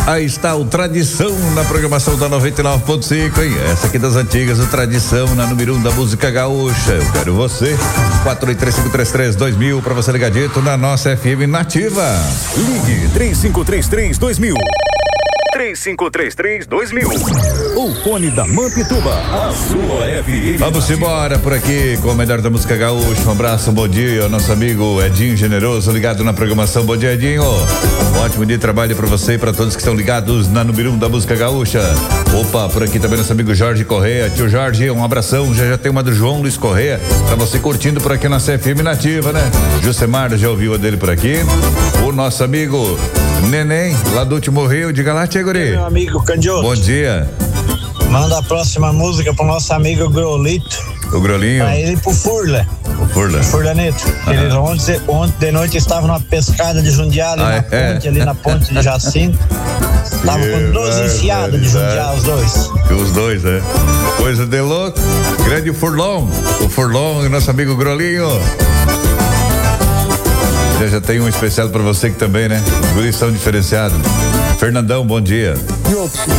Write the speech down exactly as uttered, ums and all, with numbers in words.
Aí está o Tradição na programação da noventa e nove ponto cinco, hein? Essa aqui das antigas, o Tradição na número um da música gaúcha. Eu quero você. quatro oito três cinco três três dois mil para você ligadito na nossa F M nativa. Ligue três cinco três três dois mil. três cinco três três dois mil. O fone da Mampituba, a sua F M. Vamos embora por aqui com o melhor da música gaúcha. Um abraço, um bom dia ao nosso amigo Edinho Generoso, ligado na programação. Bom dia, Edinho. Um ótimo dia de trabalho para você e para todos que estão ligados na número um da música gaúcha. Opa, por aqui também nosso amigo Jorge Correia. Tio Jorge, um abração. Já já tem uma do João Luiz Correia para você curtindo por aqui na C F M nativa, né? Jusemar já ouviu a dele por aqui. O nosso amigo Neném, lá do último Rio, diga lá, Tia Guri. Meu amigo Candioto. Bom dia. Manda a próxima música pro nosso amigo Grolito. O Grolinho. Pra ele e pro Furla. O Furla. Furlanito. Ah. Eles ontem, ontem de noite estavam numa pescada de Jundiá ali ah, na é? ponte, ali na ponte de Jacinto. Estavam com doze enfiados de Jundiá, os dois. Os dois, né? Coisa de louco. Grande Furlong. O Furlong, nosso amigo Grolinho. Já, já tem um especial pra você que também, né? Os guris são diferenciados. Fernandão, bom dia.